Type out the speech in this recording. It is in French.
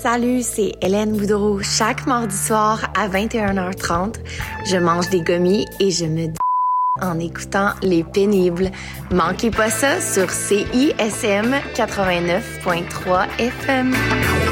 Salut, c'est Hélène Boudreau. Chaque mardi soir à 21h30, je mange des gommis et je me dis en écoutant Les Pénibles. Manquez pas ça sur CISM 89.3 FM.